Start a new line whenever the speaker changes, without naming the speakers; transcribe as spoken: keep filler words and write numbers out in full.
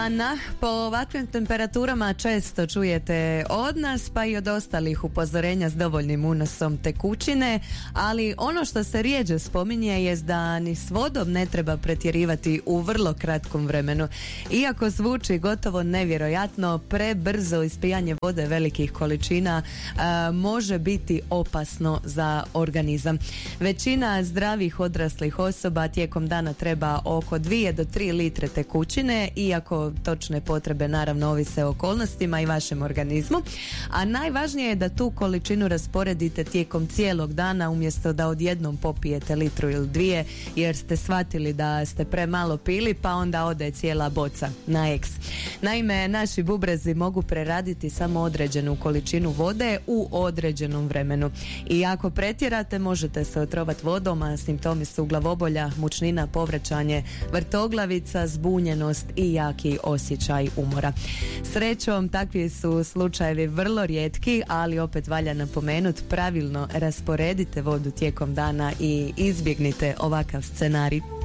dana. Po ovakvim temperaturama često čujete od nas pa i od ostalih upozorenja s dovoljnim unosom tekućine, ali ono što se rijeđe spominje je da ni s vodom ne treba pretjerivati u vrlo kratkom vremenu. Iako zvuči gotovo nevjerojatno, prebrzo ispijanje vode velikih količina a, može biti opasno za organizam. Većina zdravih odraslih osoba tijekom dana treba oko dvije do tri litre tekućine, iako točne potrebe naravno ovise o okolnostima i vašem organizmu, a najvažnije je da tu količinu rasporedite tijekom cijelog dana umjesto da odjednom popijete litru ili dvije jer ste shvatili da ste premalo pili pa onda ode cijela boca na eks. Naime, naši bubrezi mogu preraditi samo određenu količinu vode u određenom vremenu i ako pretjerate možete se otrovati vodom, a simptomi su glavobolja, mučnina, povraćanje vrtoglavica, zbunjenost i jaki osjećaj umora. Srećom, takvi su slučajevi vrlo rijetki, ali opet valja napomenuti, pravilno rasporedite vodu tijekom dana i izbjegnite ovakav scenarij.